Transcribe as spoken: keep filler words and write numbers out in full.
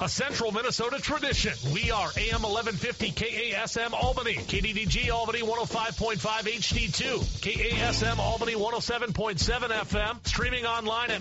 a Central Minnesota tradition. We are A M eleven fifty K A S M Albany, K D D G Albany one oh five point five H D two, K A S M Albany one oh seven point seven F M, streaming online at